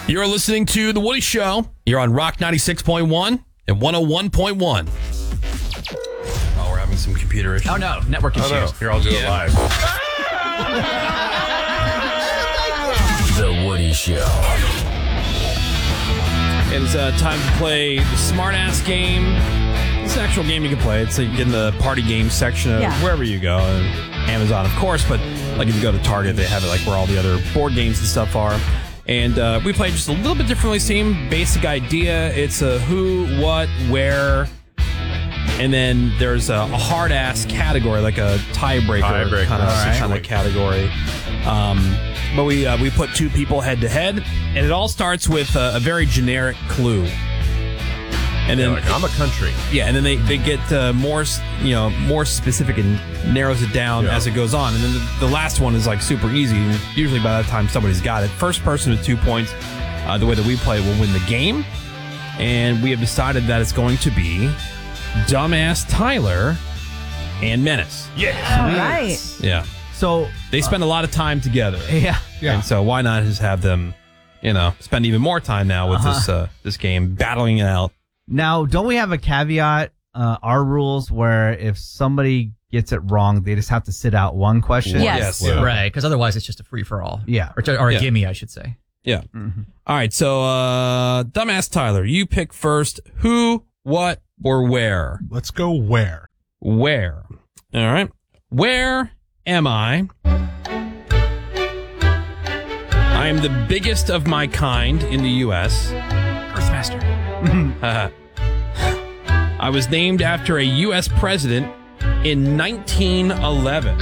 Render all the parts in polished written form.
You're listening to The Woody Show. You're on Rock 96.1 and 101.1. Oh, we're having some computer issues. Oh, no. Network issues. No. Here, I'll do it live. The Woody Show. It's time to play the Smart Ass game. It's an actual game you can play. It's in the party game section of wherever you go. Amazon, of course, but like if you go to Target, they have it like where all the other board games and stuff are. And we play just a little bit differently. Same basic idea. It's a who, what, where, and then there's a hard-ass category, like a tiebreaker kind of category. But we put two people head-to-head, and it all starts with a very generic clue. And then like, I'm a country. Yeah, and then they get more specific and narrows it down as it goes on. And then the last one is like super easy. Usually by that time somebody's got it. First person with 2 points, the way that we play, will win the game. And we have decided that it's going to be Dumbass Tyler and Menace. Yeah. All right. Yeah. So they spend a lot of time together. Yeah. And so why not just have them, spend even more time now with this game, battling it out. Now, don't we have a caveat, our rules, where if somebody gets it wrong, they just have to sit out one question? Yes. Yeah. Right, because otherwise it's just a free-for-all. Yeah. Or a gimme, I should say. Yeah. Mm-hmm. All right, so Dumbass Tyler, you pick first. Who, what, or where? Let's go where. Where. All right. Where am I? I am the biggest of my kind in the U.S. Earthmaster. I was named after a U.S. president in 1911.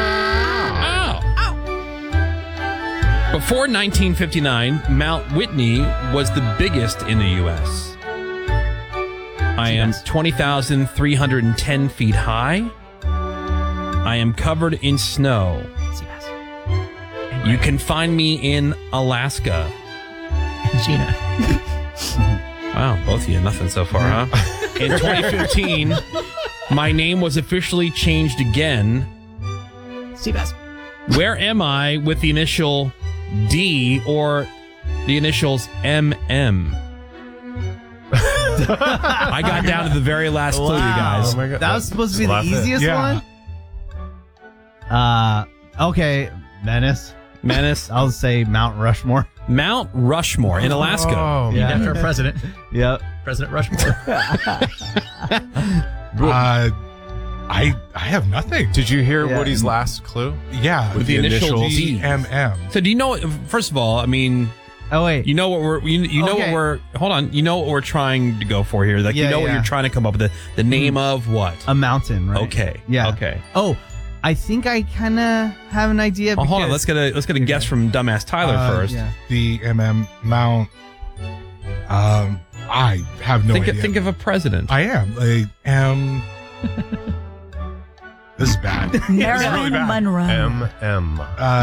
Before 1959, Mount Whitney was the biggest in the U.S. I am 20,310 feet high. I am covered in snow. You can find me in Alaska. Gina. Wow, both of you, nothing so far, huh? In 2015, my name was officially changed again. Seabass. Where am I with the initial D or the initials MM? I got down to the very last clue, you guys. Oh my God. That was supposed to be the easiest Yeah. one? Okay, Menace. I'll say Mount Rushmore. Mount Rushmore in Alaska. Oh, Yeah. After our president. Yep. President Rushmore. I have nothing. Did you hear Yeah. Woody's last clue? Yeah. With the initials D, M, M. So do you know, first of all, I mean, Oh, wait. you know what we're, you know Okay. what we're, hold on, you know what we're trying to go for here. Like, Yeah, you know what yeah. you're trying to come up with, the name of what? A mountain, right? Okay. Yeah. Okay. Oh, I think I kind of have an idea. Well, hold on. because- Let's get a guess from Dumbass Tyler first. Yeah. D, M, M, Mount. I have no idea. Think of a president. I am. I am. This is bad. This is really Marilyn bad. Monroe. M.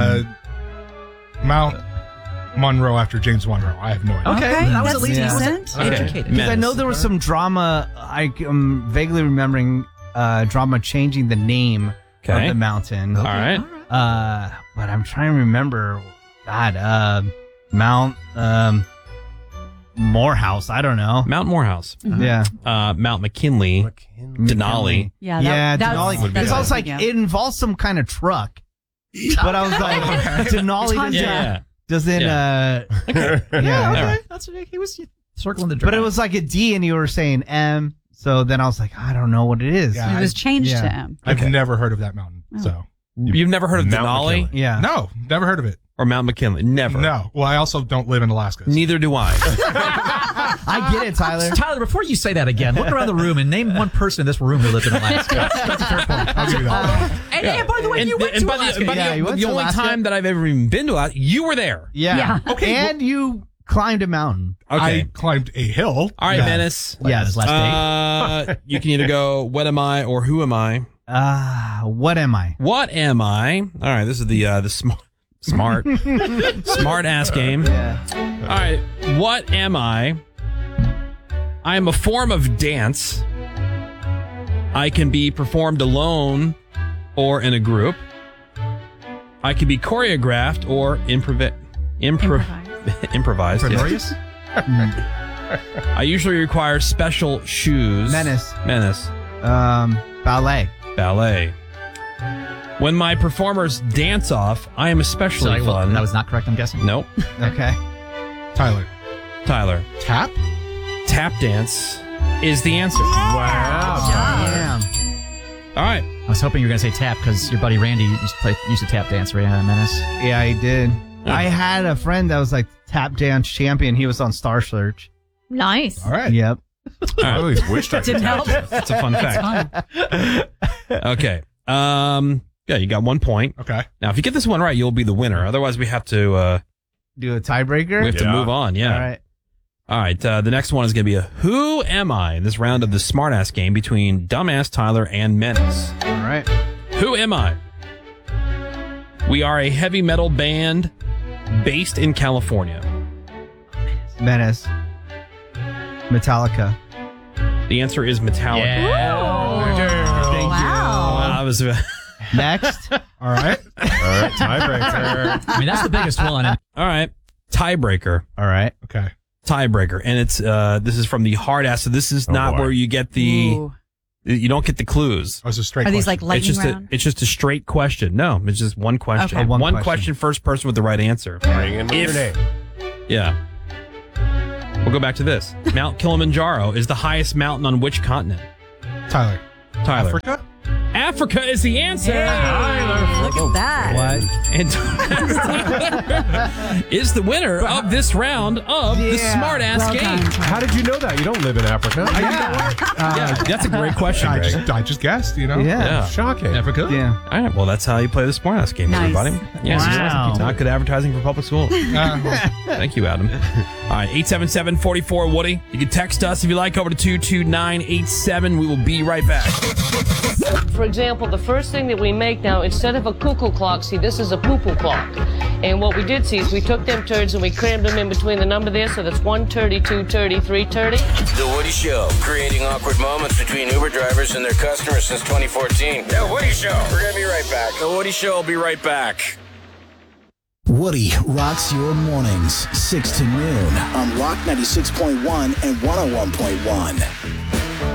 Mount Monroe after James Monroe. I have no idea. Okay, that was that's at least decent. educated. Because I know there was some drama. I'm vaguely remembering drama changing the name of the mountain. All right. But I'm trying to remember. God, Mount Morehouse. I don't know. Mount Morehouse. Yeah. Mount McKinley. Denali. Yeah, Yeah, that's Denali. Because I was like, yeah. it involves some kind of truck. But I was like, Denali Yeah. doesn't. Yeah. Yeah. Okay. That's okay. He was circling the draft. But it was like a D, and you were saying M. So then I was like, I don't know what it is. Yeah. It was changed Yeah. to M. I've never heard of that mountain. So You've never heard of Mount Denali McKinley. Yeah. no, never heard of it. or Mount McKinley? Never. No. Well, I also don't live in Alaska. Neither do I. I get it, Tyler. Tyler, before you say that again, look around the room and name one person in this room who lived in Alaska. That's a fair point. I'll give you that. And by the way, you went to Alaska. you went the to only Alaska? time that I've ever even been to Alaska, you were there. Yeah. Okay, And you climbed a mountain. Okay. I climbed a hill. All right, Yeah. Menace. Yes. You can either go, what am I, or who am I? What am I? What am I? All right, this is the smart ass game. Yeah. All right, what am I? I am a form of dance. I can be performed alone or in a group. I can be choreographed or improvised. improvised. Yeah. Gregorius? I usually require special shoes. Menace. Ballet. Ballet. When my performers dance off, I am especially fun. That was not correct, I'm guessing? Nope. Okay. Tyler. Tap? Tap dance is the answer. Damn. All right. I was hoping you were going to say tap because your buddy Randy used to tap dance, right? Menace. Yeah, he did. I had a friend that was like tap dance champion. He was on Star Search. Nice. All right. Yep. I always wished I could Didn't tap help. dance. That's a fun fact. Okay. Yeah, you got 1 point. Okay. Now, if you get this one right, you'll be the winner. Otherwise, we have to Do a tiebreaker? move on. Yeah. All right. All right. The next one is going to be a Who Am I in this round of the Smartass game between Dumbass Tyler and Menace. All right. Who am I? We are a heavy metal band based in California. Menace. Metallica. The answer is Metallica. Thank Wow, that was Next. All right. Tiebreaker. I mean, that's the biggest one. all right. Tiebreaker. All right. Okay. Tiebreaker, and it's this is from the hard ass. So this is not boy. where you get the Ooh. you don't get the clues. Oh, it's a straight Are these question. like It's lightning just round? it's just a straight question. No, it's just one question. Okay. One One question. question, first person with the right answer. Bring in your name. Yeah. We'll go back to this. Mount Kilimanjaro is the highest mountain on which continent? Tyler. Tyler. Africa? Africa is the answer. Look at that. What? And is the winner of this round of the Yeah. Smart Ass Well Game. done. How did you know that? You don't live in Africa. Yeah, that's a great question, I Greg. just guessed, you know? Yeah. Yeah. Shocking. Africa? Yeah. All right. Well, that's how you play the Smart Ass Game, Nice. everybody. Yes. Wow. Not good advertising for public school. Thank you, Adam. All right. 877-44-WOODY. You can text us if you like over to 22987. We will be right back. For example, the first thing that we make now, instead of a cuckoo clock, see, this is a poo-poo clock. And what we did see is we took them turds and we crammed them in between the number there, so that's 1:30, 2:30, 3:30. The Woody Show, creating awkward moments between Uber drivers and their customers since 2014. The Woody Show. We're going to be right back. The Woody Show will be right back. Woody rocks your mornings, 6 to noon on Rock 96.1 and 101.1.